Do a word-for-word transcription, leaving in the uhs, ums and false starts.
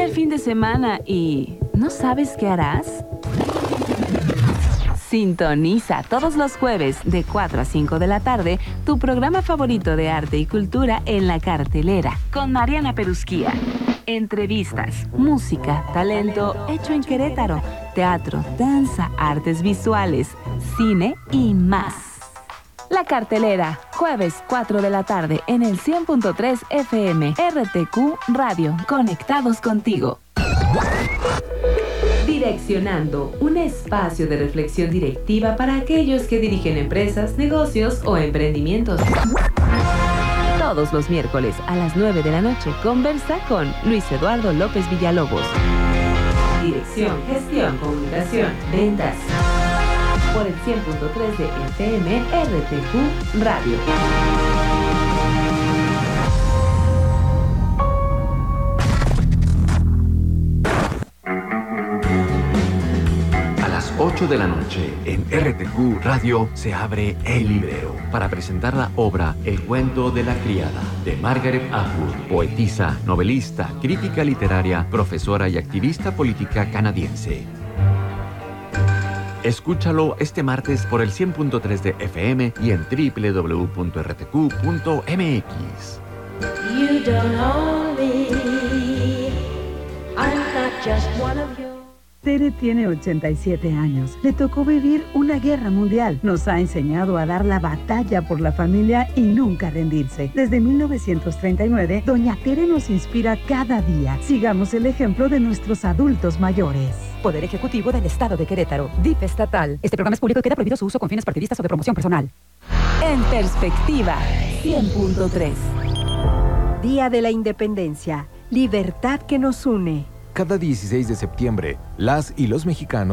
el fin de semana y ¿no sabes qué harás? Sintoniza todos los jueves de cuatro a cinco de la tarde tu programa favorito de arte y cultura en La Cartelera con Mariana Perusquía. Entrevistas, música, talento hecho en Querétaro, teatro, danza, artes visuales, cine y más. La Cartelera, jueves cuatro de la tarde en el cien punto tres F M, R T Q Radio, conectados contigo. Direccionando, un espacio de reflexión directiva para aquellos que dirigen empresas, negocios o emprendimientos. Todos los miércoles a las nueve de la noche conversa con Luis Eduardo López Villalobos. Dirección, gestión, comunicación, ventas. Por el cien punto tres de F M, R T Q Radio. ocho de la noche en R T Q Radio se abre El Librero para presentar la obra El cuento de la criada de Margaret Atwood, poetisa, novelista, crítica literaria, profesora y activista política canadiense. Escúchalo este martes por el cien punto tres de F M y en doble u doble u doble u punto r t q punto m x. You don't know me. I'm not just one of you. Tere tiene ochenta y siete años. Le tocó vivir una guerra mundial. Nos ha enseñado a dar la batalla por la familia y nunca rendirse. Desde mil novecientos treinta y nueve, Doña Tere nos inspira cada día. Sigamos el ejemplo de nuestros adultos mayores. Poder Ejecutivo del Estado de Querétaro. D I F estatal. Este programa es público y queda prohibido su uso con fines partidistas o de promoción personal. En perspectiva, cien punto tres. Día de la Independencia. Libertad que nos une. Cada dieciséis de septiembre, las y los mexicanos